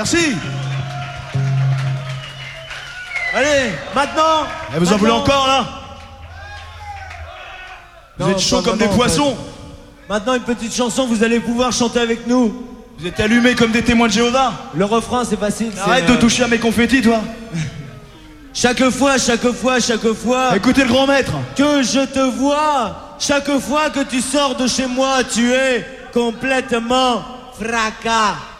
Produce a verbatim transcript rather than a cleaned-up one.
Merci. Allez, maintenant. Et vous en voulez encore là? Vous Non, êtes chaud pas comme des vraiment, en fait. poissons. Maintenant, une petite chanson, vous allez pouvoir chanter avec nous. Vous êtes allumés comme des témoins de Jéhovah. Le refrain, c'est facile. Arrête c'est, de euh, toucher à mes confettis, toi. Chaque fois, chaque fois, chaque fois Écoutez le grand maître. que je te vois, chaque fois que tu sors de chez moi, tu es complètement fracas.